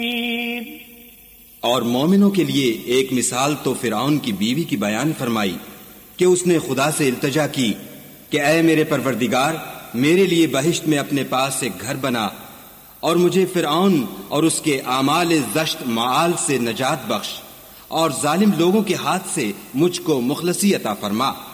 और मोमिनों के लिए एक मिसाल तो फिरौन की बीवी की बयान फरमाई कि उसने खुदा से इल्तजा की कि ऐ मेरे परवरदिगार, मेरे लिए बहिश्त में अपने पास एक घर बना और मुझे फिरौन और उसके आमाल ज़श्त माल से नजात बख्श और जालिम लोगों के हाथ से मुझको मुखलसी अता फरमा।